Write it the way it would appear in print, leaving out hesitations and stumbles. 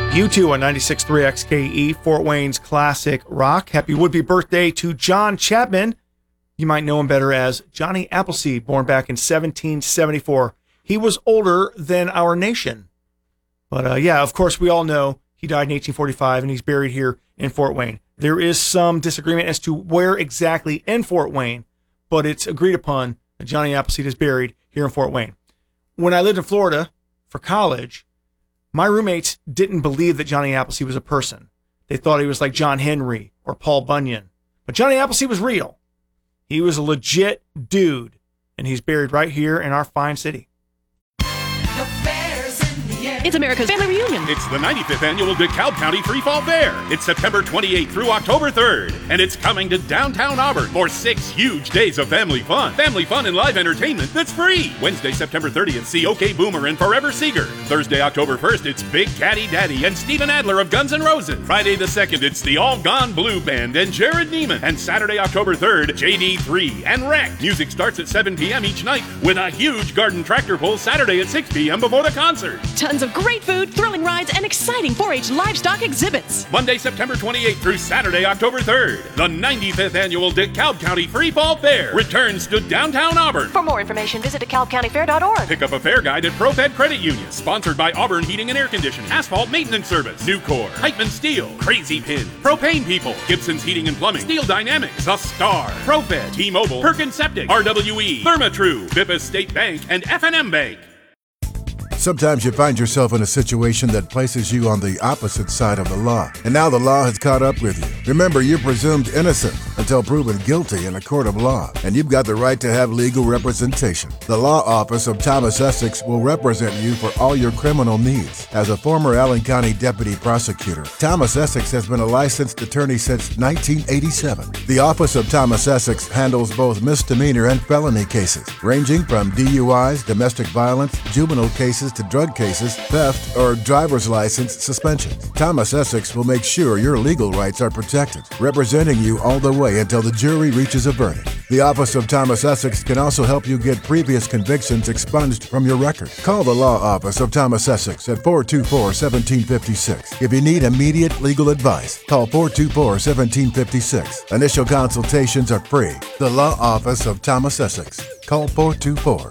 U2 on 96.3 XKE, Fort Wayne's classic rock. Happy would-be birthday to John Chapman. You might know him better as Johnny Appleseed, born back in 1774. He was older than our nation. But yeah, of course, we all know he died in 1845, and he's buried here in Fort Wayne. There is some disagreement as to where exactly in Fort Wayne, but it's agreed upon that Johnny Appleseed is buried here in Fort Wayne. When I lived in Florida for college, my roommates didn't believe that Johnny Appleseed was a person. They thought he was like John Henry or Paul Bunyan. But Johnny Appleseed was real. He was a legit dude, and he's buried right here in our fine city. It's America's Family Reunion. It's the 95th Annual DeKalb County Free Fall Fair. It's September 28th through October 3rd, and it's coming to downtown Auburn for 6 huge days of family fun. Family fun and live entertainment that's free. Wednesday, September 30th, see OK Boomer and Forever Seeger. Thursday, October 1st, it's Big Caddy Daddy and Steven Adler of Guns N' Roses. Friday the 2nd, it's the All Gone Blue Band and Jared Neiman. And Saturday, October 3rd, JD3 and Wreck. Music starts at 7 p.m. each night with a huge garden tractor pull Saturday at 6 p.m. before the concert. Tons of great food, thrilling rides, and exciting 4-H livestock exhibits. Monday, September 28th through Saturday, October 3rd, the 95th Annual DeKalb County Free Fall Fair returns to downtown Auburn. For more information, visit DeKalbCountyFair.org. Pick up a fair guide at ProFed Credit Union. Sponsored by Auburn Heating and Air Conditioning, Asphalt Maintenance Service, Nucor, Heitman Steel, Crazy Pin, Propane People, Gibson's Heating and Plumbing, Steel Dynamics, The Star, ProFed, T-Mobile, Perkins Septic, RWE, Therma-Tru, Bippa State Bank, and F&M Bank. Sometimes you find yourself in a situation that places you on the opposite side of the law, and now the law has caught up with you. Remember, you're presumed innocent until proven guilty in a court of law, and you've got the right to have legal representation. The Law Office of Thomas Essex will represent you for all your criminal needs. As a former Allen County Deputy Prosecutor, Thomas Essex has been a licensed attorney since 1987. The Office of Thomas Essex handles both misdemeanor and felony cases, ranging from DUIs, domestic violence, juvenile cases, to drug cases, theft, or driver's license suspensions. Thomas Essex will make sure your legal rights are protected, representing you all the way until the jury reaches a verdict. The Office of Thomas Essex can also help you get previous convictions expunged from your record. Call the Law Office of Thomas Essex at 424-1756. If you need immediate legal advice, call 424-1756. Initial consultations are free. The Law Office of Thomas Essex. Call 424